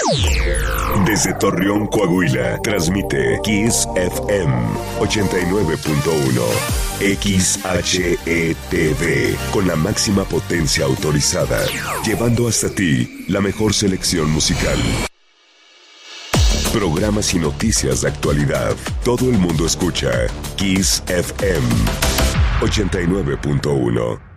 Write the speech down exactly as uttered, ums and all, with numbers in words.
Desde Torreón, Coahuila, transmite Kiss F M ochenta y nueve punto uno. X H E T V, con la máxima potencia autorizada, llevando hasta ti la mejor selección musical. Programas y noticias de actualidad. Todo el mundo escucha Kiss F M ochenta y nueve punto uno.